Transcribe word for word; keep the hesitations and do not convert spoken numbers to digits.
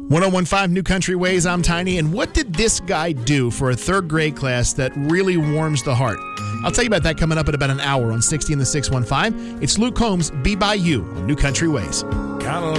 one oh one point five New Country Ways, I'm Tiny. And what did this guy do for a third grade class that really warms the heart? I'll tell you about that coming up in about an hour on sixty and the six one five. It's Luke Combs, Be By You on New Country Ways.